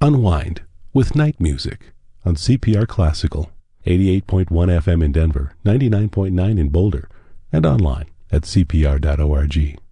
Unwind with night music on CPR Classical, 88.1 FM in Denver, 99.9 in Boulder, and online at cpr.org.